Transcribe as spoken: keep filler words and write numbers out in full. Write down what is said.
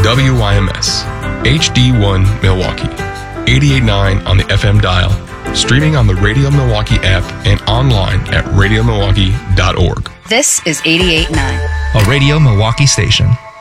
W Y M S, H D one Milwaukee, eighty-eight point nine on the F M dial, streaming on the Radio Milwaukee app and online at radio milwaukee dot org. This is eighty-eight point nine. A Radio Milwaukee station.